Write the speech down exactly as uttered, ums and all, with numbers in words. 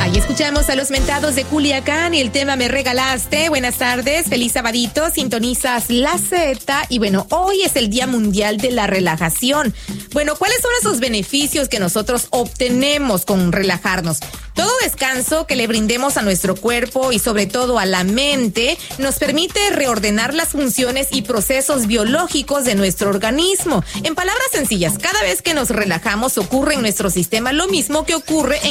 Ahí escuchamos a Los Mentados de Culiacán y el tema Me Regalaste. Buenas tardes, feliz sabadito, sintonizas La Z. Y bueno, hoy es el Día Mundial de la Relajación. Bueno, ¿cuáles son esos beneficios que nosotros obtenemos con relajarnos? Todo descanso que le brindemos a nuestro cuerpo y sobre todo a la mente nos permite reordenar las funciones y procesos biológicos de nuestro organismo. En palabras sencillas, cada vez que nos relajamos ocurre en nuestro sistema lo mismo que ocurre en